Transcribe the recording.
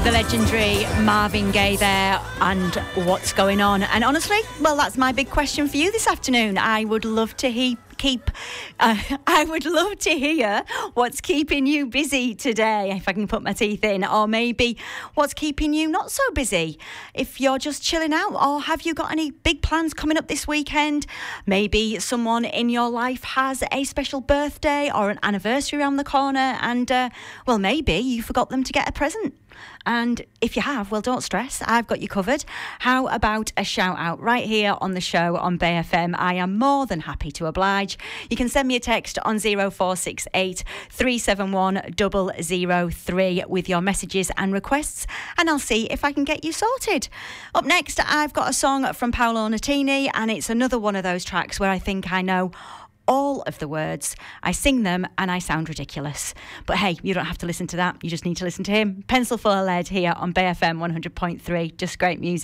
The legendary Marvin Gaye there, and what's going on? And honestly, well, that's my big question for you this afternoon. I would love to I would love to hear what's keeping you busy today, if I can put my teeth in, or maybe what's keeping you not so busy. If you're just chilling out, or have you got any big plans coming up this weekend? Maybe someone in your life has a special birthday or an anniversary around the corner, and well, maybe you forgot them to get a present. And if you have, well, don't stress. I've got you covered. How about a shout out right here on the show on Bay FM? I am more than happy to oblige. You can send me a text on 0468 371 003 with your messages and requests, and I'll see if I can get you sorted. Up next, I've got a song from Paolo Nutini, and it's another one of those tracks where I think I know all of the words. I sing them and I sound ridiculous. But hey, you don't have to listen to that. You just need to listen to him. Pencil Full of Lead here on Bay FM 100.3. Just great music.